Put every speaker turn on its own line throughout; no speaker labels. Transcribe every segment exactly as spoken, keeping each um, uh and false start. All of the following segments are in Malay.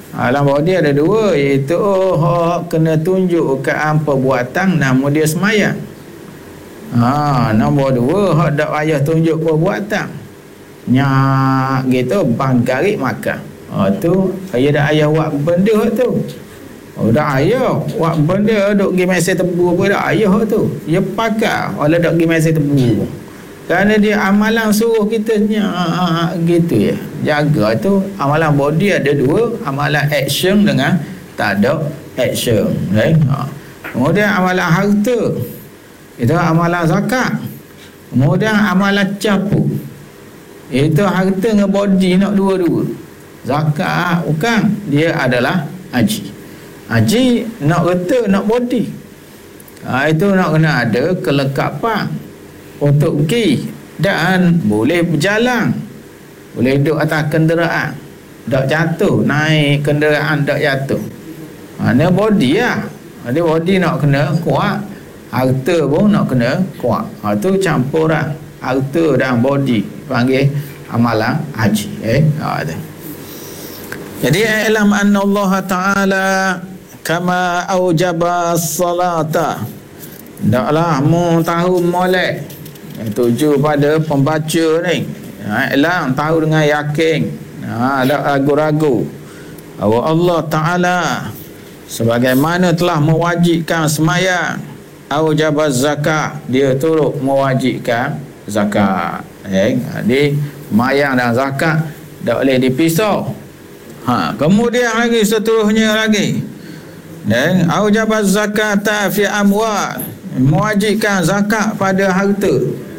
Alam body ada dua, iaitu oh, kena tunjuk ke perbuatan nama dia semayang. Ha, nombor dua hak dak payah tunjuk perbuatan. Nyak gitu banggarik makan. Ha tu ayah dak ayah buat benda tu. Oh dak ayah buat benda duk gi mesej tebu apa dak ayah tu. Dia pakai wala dak gi mesej tebu. Kerana dia amalan suruh kita nyak gitu ya. Jaga tu amalan body ada dua, amalan action dengan tak ada action. Right? Ha. Kemudian amalan harta. Itu amalan zakat. Kemudian amalan capu. Itu harta dengan body nak dua-dua. Zakat bukan, dia adalah haji. Haji nak harta, nak body. Ha, itu nak kena ada kelengkapan untuk pergi dan boleh berjalan, boleh duduk atas kenderaan, tak jatuh, naik kenderaan tak jatuh. Ha, ni body lah. Dia body nak kena kuat, harta pun nak kena kuat. Ha, tu campuran harta dan body panggil amalan haji. Eh, ha, tu. Jadi alam anna Allah Ta'ala kama aujaba salata. Taklah mu tahu molek tuju pada pembaca ni. Ha, alam tahu dengan yakin. Ha, tak ragu-ragu. Bahawa Allah Ta'ala sebagaimana telah mewajibkan semayang, aujaba zakat, dia turut mewajibkan zakat. Eh, jadi semayang dan zakat tak boleh dipisah. Ha, kemudian lagi seterusnya lagi. Dan aujaba zakata fi amwal, mewajibkan zakat pada harta.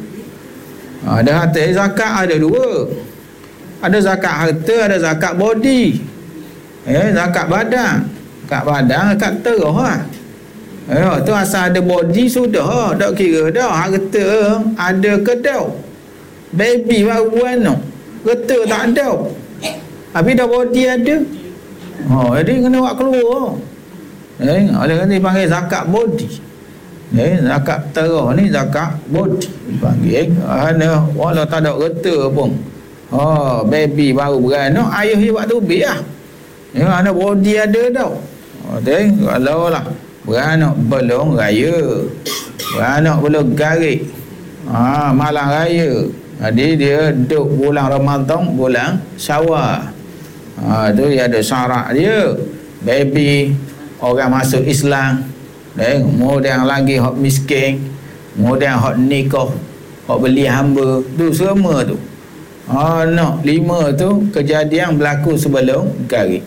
Ha, ada harta, zakat ada dua. Ada zakat harta, ada zakat body. Eh, zakat badan. Zakat badan, zakat terah lah. Eh, tu asal ada body sudah, tak kira dah harta ada ke dah. Baby baru buat no. Harta tak ada. Tapi dah body ada. Oh, jadi kena buat keluar. Eh, oleh kerana dipanggil zakat body. Eh, zakat terah ni zakat body dipanggil. Kerana walau tak ada harta pun. Oh, baby baru beranak, ayah dia buat tubik lah. Ya, anak body ada tau. Oh, teng, kalau lah beranak belum raya, beranak belum garik, ha, malam raya, jadi dia duduk bulan Ramadan, bulan Syawal. Ha, tu dia ada syarat dia. Baby orang masuk Islam, teng, kemudian lagi hak miskin, kemudian hak nikah, hak beli hamba, tu semua tu. Ha, nak lima tu kejadian berlaku sebelum garik.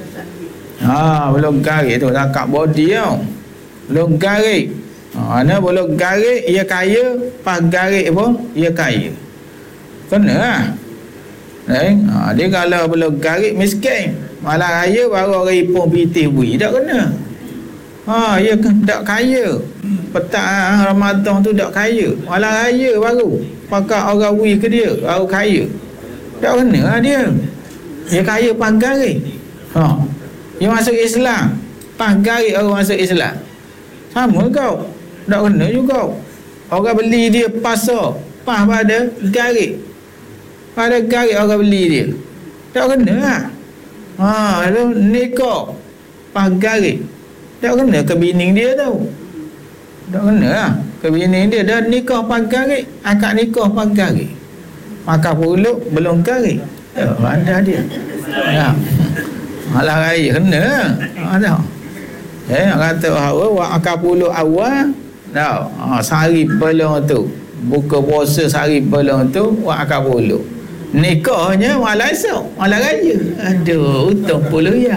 Ha, belum garik tu zakat body tau. Belum garik. Ha, ana belum garik ia kaya, pas garik pun ia kaya. Kena lah. Eh, ha, dia kalau belum garik miskin, malam raya baru orang ipun pitih bui, tak kena. Ha, ia tak kaya. Petang Ramadan tu tak kaya. Malam raya baru pakai orang bui ke dia, baru kaya. Tak kena lah dia. Dia kaya pas garik. Ha. Dia masuk Islam, pas garik orang masuk Islam. Sama kau, tak kena juga. Orang beli dia pasar, pas pada garik. Pada garik orang beli dia, tak kena lah. Ha, tu nikah, pas garik. Tak kena ke bini dia tau. Tak kena lah. Ke bini dia dah nikah pas garik, akad nikah pas garik. Makan pulut belum garik. Ya, ada dia. Ya. Malah raya kena. Ha dah. Eh kata bahawa wa akal puluh awal dah. Ha, sehari belum tu. Buka puasa sehari belum tu wa akal puluh. Nikahnya malam esok, malam raya. Aduh, untung puluh ya.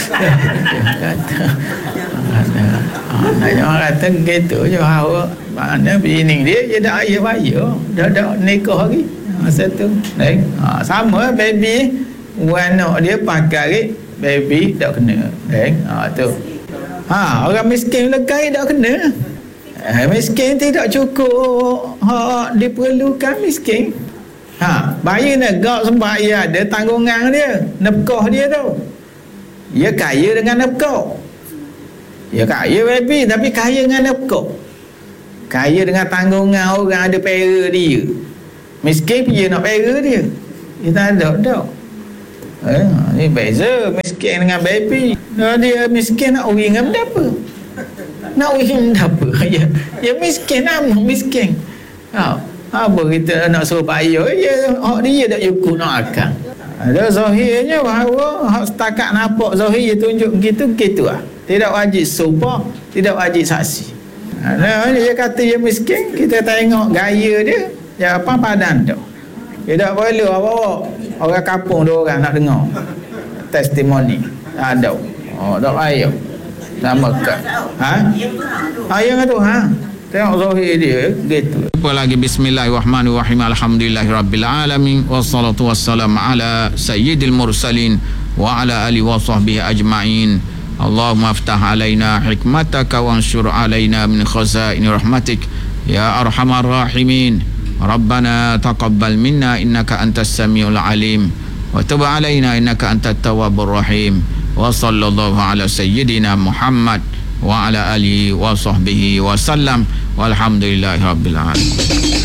Kata. Ada orang kata gitu je bahawa mana bini dia dia dah ayah bayar, dah dah nikah lagi. Masa tu. Eh, ha, sama baby anak dia pakai baby tak kena. Eh, ha tu. Ha, orang miskin legai tak kena. Eh, miskin tidak cukup hak diperlukan miskin. Ha, bayi nak gak sebab ia ada tanggungan dia, nafkah dia tu. Dia kaya dengan nafkah. Dia kaya baby tapi kaya dengan nafkah. Kaya dengan tanggungan orang ada pera dia. Miskin dia nak pera dia. Dia tak ada dah. Eh, ni beza miskin miskin dengan baby. Kalau dia miskin nak uwi dengan benda apa? Nak uwi dengan benda apa? Ya, ya miskin lah, miskin. Ha, apa kita nak suruh payah? Ya, hak dia tak cukup nak akan. Ada zahirnya bahawa hak setakat nampak zahir dia tunjuk gitu gitu lah. Tidak wajib sumpah, tidak wajib saksi. Nah, dia kata dia miskin, kita tengok gaya dia, dia apa padan tu. Dia tak perlu bawa orang kampung dua orang nak dengar testimoni. Tak ada. Oh, tak payah. Sama ke? Ha? Ha, yang tu ha. Tengok zahir dia gitu.
Apa lagi? Bismillahirrahmanirrahim. Alhamdulillahirabbil alamin wassalatu wassalamu ala sayyidil mursalin wa ala alihi wa sahbihi ajma'in. Allahumma aftah alaina hikmataka wansur alaina min khazaini rahmatik ya arhamar rahimin. Rabbana taqabbal minna innaka antas samiul alim wa tub alaina innaka antat tawwabur rahim. Wa sallallahu ala sayyidina Muhammad wa ala alihi wa sahbihi wa sallam walhamdulillahi rabbil alamin.